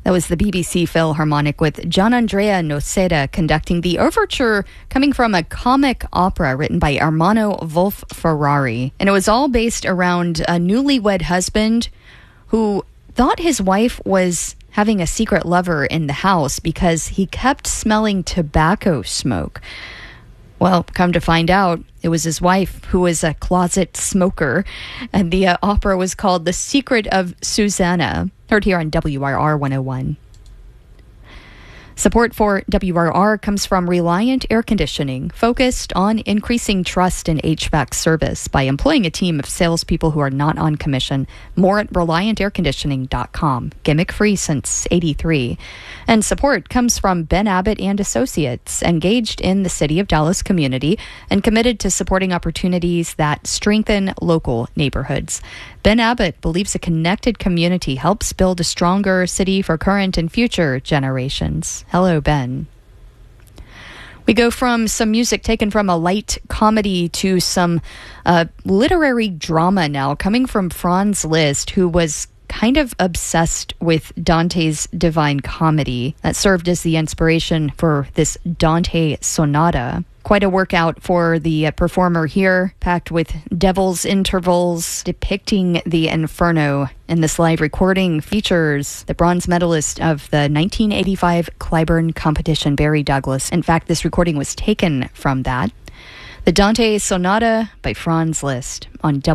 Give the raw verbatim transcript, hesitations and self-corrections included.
That was the B B C Philharmonic with Gianandrea Noceda conducting the overture coming from a comic opera written by Ermanno Wolf Ferrari. And it was all based around a newlywed husband who thought his wife was having a secret lover in the house because he kept smelling tobacco smoke. Well, come to find out, it was his wife who was a closet smoker. And the uh, opera was called The Secret of Susanna. Heard here on W R R one oh one. Support for W R R comes from Reliant Air Conditioning, focused on increasing trust in H V A C service by employing a team of salespeople who are not on commission. More at reliant air conditioning dot com. Gimmick free since eighty-three. And support comes from Ben Abbott and Associates, engaged in the City of Dallas community and committed to supporting opportunities that strengthen local neighborhoods. Ben Abbott believes a connected community helps build a stronger city for current and future generations. Hello, Ben. We go from some music taken from a light comedy to some uh, literary drama now, coming from Franz Liszt, who was kind of obsessed with Dante's Divine Comedy. That served as the inspiration for this Dante Sonata. Quite a workout for the uh, performer here, packed with devil's intervals depicting the Inferno. And this live recording features the bronze medalist of the nineteen eighty-five Clyburn competition, Barry Douglas. In fact, this recording was taken from that. The Dante Sonata by Franz Liszt on